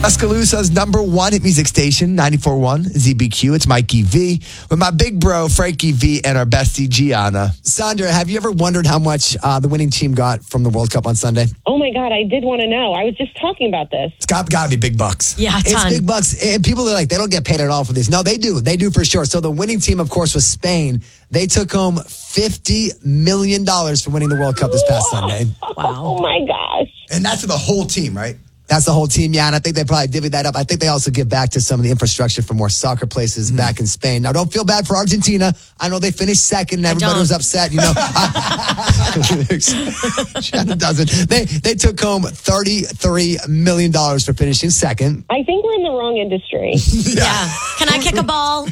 Tuscaloosa's number one hit music station, 94.1 ZBQ. It's Mikey V with my big bro, Frankie V, and our bestie, Gianna. Sandra, have you ever wondered how much the winning team got from the World Cup on Sunday? Oh, my God. I did want to know. I was just talking about this. It's got to be big bucks. Yeah, it's big bucks. And people are like, they don't get paid at all for this. No, they do. They do for sure. So the winning team, of course, was Spain. They took home $50 million for winning the World Cup this past Sunday. Wow. Oh, my gosh. And that's for the whole team, right? That's the whole team, yeah, and I think they probably divvied that up. I think they also give back to some of the infrastructure for more soccer places back in Spain. Now, don't feel bad for Argentina. I know they finished second, and everybody was upset. You know, Shannon doesn't. They took home $33 million for finishing second. I think we're in the wrong industry. Yeah. Can I kick a ball?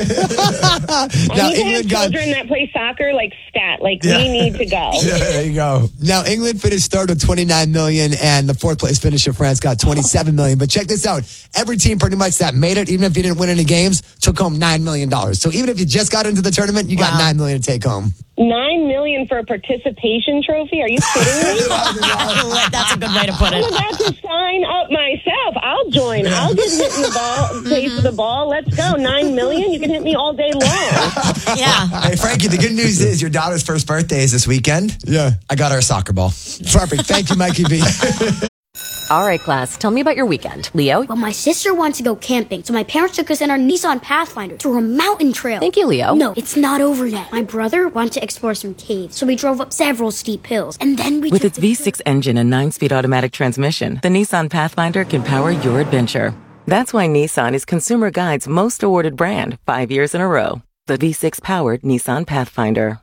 Now, England got children that play soccer like stat. Like, we need to go. Yeah, there you go. Now, England finished third with $29 million, and the fourth place finisher, France, got $27 million. But check this out. Every team pretty much that made it, even if you didn't win any games, took home $9 million. So even if you just got into the tournament, you got $9 million to take home. $9 million for a participation trophy? Are you kidding me? That's a good way to put it. I'm about to sign up myself. I'll join. I'll get hit in the ball, pay for the ball. Let's go. $9 million? You can hit me all day long. Yeah. Hey, Frankie, the good news is your daughter's first birthday is this weekend. Yeah. I got her a soccer ball. Perfect. Thank you, Mikey B. All right, class, tell me about your weekend. Leo? Well, my sister wanted to go camping, so my parents took us in our Nissan Pathfinder through a mountain trail. Thank you, Leo. No, it's not over yet. My brother wanted to explore some caves, so we drove up several steep hills, and then we With its V6 engine and 9-speed automatic transmission, the Nissan Pathfinder can power your adventure. That's why Nissan is Consumer Guide's most awarded brand 5 years in a row. The V6-powered Nissan Pathfinder.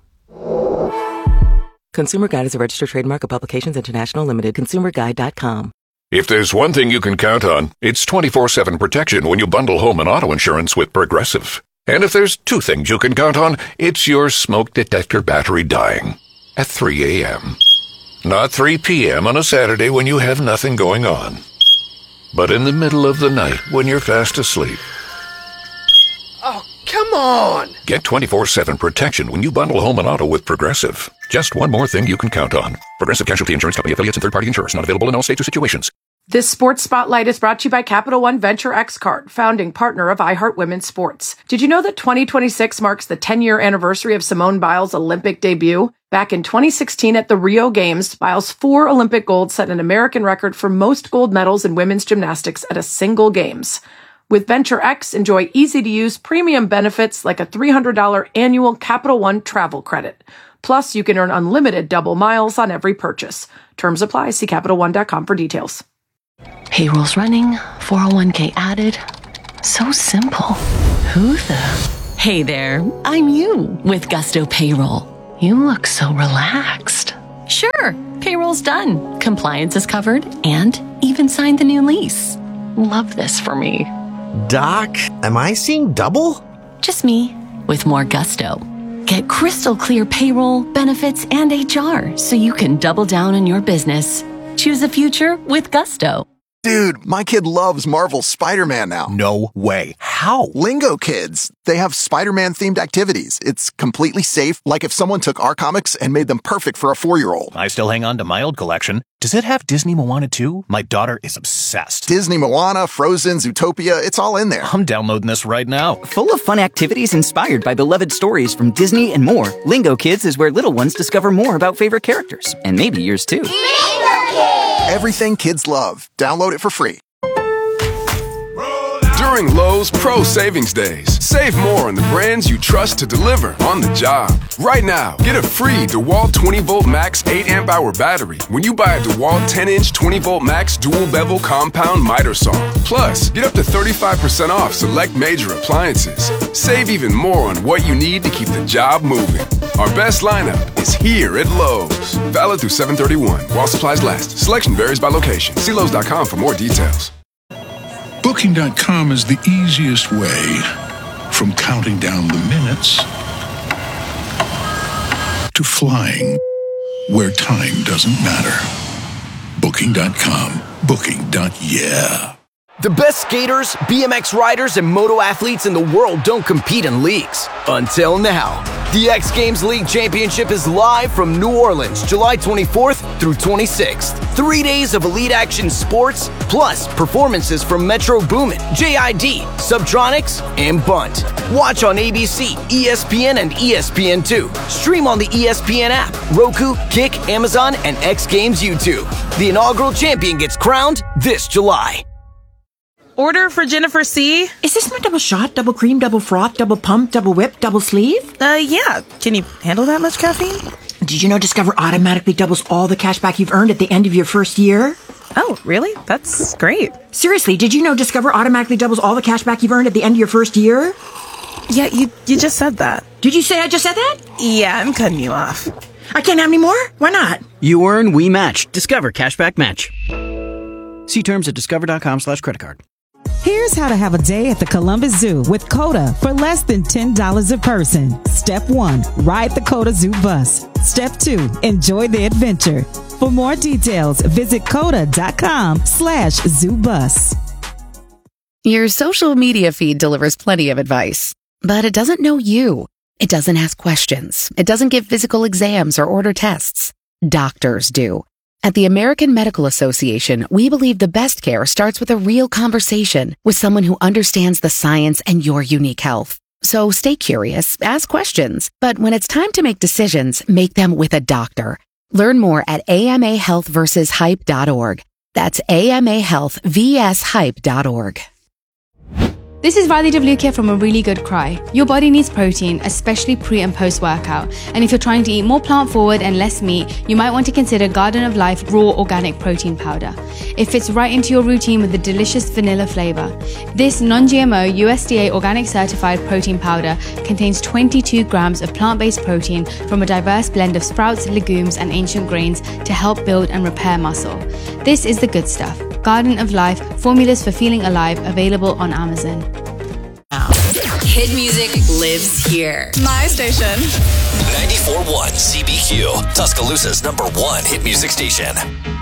Consumer Guide is a registered trademark of Publications International Limited. ConsumerGuide.com. If there's one thing you can count on, it's 24/7 protection when you bundle home and auto insurance with Progressive. And if there's two things you can count on, it's your smoke detector battery dying at 3 a.m. Not 3 p.m. on a Saturday when you have nothing going on, but in the middle of the night when you're fast asleep. Oh, come on! Get 24/7 protection when you bundle home and auto with Progressive. Just one more thing you can count on. Progressive Casualty Insurance Company affiliates and third-party insurers. Not available in all states or situations. This Sports Spotlight is brought to you by Capital One Venture X Card, founding partner of iHeart Women's Sports. Did you know that 2026 marks the 10-year anniversary of Simone Biles' Olympic debut? Back in 2016 at the Rio Games, Biles' 4 Olympic golds set an American record for most gold medals in women's gymnastics at a single Games. With Venture X, enjoy easy-to-use premium benefits like a $300 annual Capital One travel credit. Plus, you can earn unlimited double miles on every purchase. Terms apply. See CapitalOne.com for details. Payroll's running, 401k added. So simple. Who the? Hey there, I'm you with Gusto Payroll. You look so relaxed. Sure, payroll's done, compliance is covered, and even signed the new lease. Love this for me. Doc, am I seeing double? Just me, with more gusto. Get crystal clear payroll, benefits, and HR so you can double down on your business. Choose a future with Gusto. Dude, my kid loves Marvel's Spider-Man now. No way. How? Lingo Kids. They have Spider-Man themed activities. It's completely safe, like if someone took our comics and made them perfect for a 4-year-old. I still hang on to my old collection. Does it have Disney Moana too? My daughter is obsessed. Disney Moana, Frozen, Zootopia, it's all in there. I'm downloading this right now. Full of fun activities inspired by beloved stories from Disney and more, Lingo Kids is where little ones discover more about favorite characters. And maybe yours too. Everything kids love. Download it for free. During Lowe's Pro Savings Days, save more on the brands you trust to deliver on the job. Right now, get a free DeWalt 20-volt max 8-amp-hour battery when you buy a DeWalt 10-inch 20-volt max dual-bevel compound miter saw. Plus, get up to 35% off select major appliances. Save even more on what you need to keep the job moving. Our best lineup is here at Lowe's. Valid through 7/31 while supplies last. Selection varies by location. See Lowe's.com for more details. Booking.com is the easiest way from counting down the minutes to flying where time doesn't matter. Booking.com. Booking.yeah. The best skaters, BMX riders, and moto athletes in the world don't compete in leagues. Until now. The X Games League Championship is live from New Orleans, July 24th through 26th. 3 days of elite action sports, plus performances from Metro Boomin, JID, Subtronics, and Bunt. Watch on ABC, ESPN, and ESPN2. Stream on the ESPN app, Roku, Kick, Amazon, and X Games YouTube. The inaugural champion gets crowned this July. Order for Jennifer C. Is this my double shot, double cream, double froth, double pump, double whip, double sleeve? Yeah. Can you handle that much caffeine? Did you know Discover automatically doubles all the cash back you've earned at the end of your first year? Oh, really? That's great. Seriously, did you know Discover automatically doubles all the cash back you've earned at the end of your first year? Yeah, you just said that. Did you say I just said that? Yeah, I'm cutting you off. I can't have any more? Why not? You earn, we match. Discover Cashback Match. See terms at discover.com/creditcard. Here's how to have a day at the Columbus Zoo with COTA for less than $10 a person. Step 1, ride the COTA Zoo bus. Step 2, enjoy the adventure. For more details, visit COTA.com/ZooBus. Your social media feed delivers plenty of advice, but it doesn't know you. It doesn't ask questions. It doesn't give physical exams or order tests. Doctors do. At the American Medical Association, we believe the best care starts with a real conversation with someone who understands the science and your unique health. So stay curious, ask questions, but when it's time to make decisions, make them with a doctor. Learn more at amahealthversushype.org. That's amahealthvshype.org. This is Radhi Devlukia from A Really Good Cry. Your body needs protein, especially pre and post workout. And if you're trying to eat more plant forward and less meat, you might want to consider Garden of Life Raw Organic Protein Powder. It fits right into your routine with a delicious vanilla flavor. This non-GMO USDA organic certified protein powder contains 22 grams of plant-based protein from a diverse blend of sprouts, legumes, and ancient grains to help build and repair muscle. This is the good stuff. Garden of Life, formulas for feeling alive, available on Amazon. Hit music lives here. My station. 94.1 CBQ, Tuscaloosa's #1 hit music station.